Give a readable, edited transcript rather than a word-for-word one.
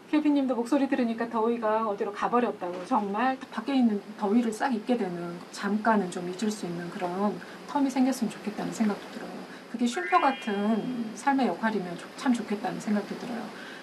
케빈님도 목소리 들으니까 더위가 어디로 가버렸다고. 정말 밖에 있는 더위를 싹 잊게 되는, 잠깐은 좀 잊을 수 있는 그런 텀이 생겼으면 좋겠다는 생각도 들어요. 그게 쉼표 같은 삶의 역할이면 참 좋겠다는 생각도 들어요.